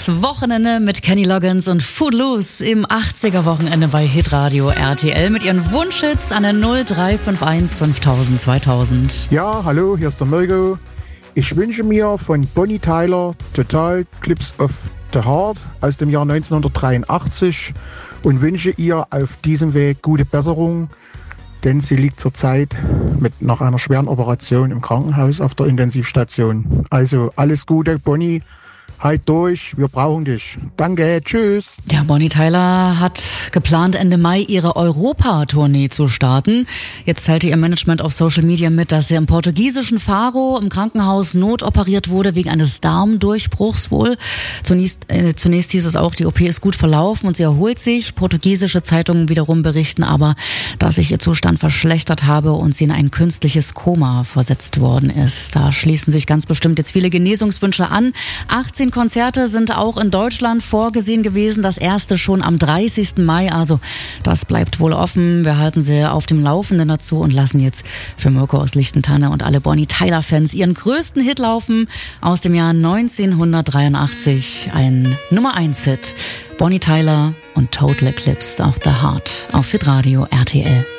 Wochenende mit Kenny Loggins und Footloose im 80er-Wochenende bei Hitradio RTL mit ihren Wunschhits an der 0351 5000 2000. Ja, hallo, hier ist der Mirko. Ich wünsche mir von Bonnie Tyler Total Clips of the Heart aus dem Jahr 1983 und wünsche ihr auf diesem Weg gute Besserung, denn sie liegt zurzeit nach einer schweren Operation im Krankenhaus auf der Intensivstation. Also alles Gute, Bonnie. Halt durch, wir brauchen dich. Danke, tschüss. Ja, Bonnie Tyler hat geplant, Ende Mai ihre Europa-Tournee zu starten. Jetzt teilte ihr Management auf Social Media mit, dass sie im portugiesischen Faro im Krankenhaus notoperiert wurde wegen eines Darmdurchbruchs wohl. Zunächst hieß es auch, die OP ist gut verlaufen und sie erholt sich. Portugiesische Zeitungen wiederum berichten aber, dass sich ihr Zustand verschlechtert habe und sie in ein künstliches Koma versetzt worden ist. Da schließen sich ganz bestimmt jetzt viele Genesungswünsche an. 18 Konzerte sind auch in Deutschland vorgesehen gewesen, das erste schon am 30. Mai, also das bleibt wohl offen. Wir halten Sie auf dem Laufenden dazu und lassen jetzt für Mirko aus Lichtentanne und alle Bonnie Tyler-Fans ihren größten Hit laufen aus dem Jahr 1983, ein Nummer-1-Hit. Bonnie Tyler und Total Eclipse of the Heart auf Hitradio RTL.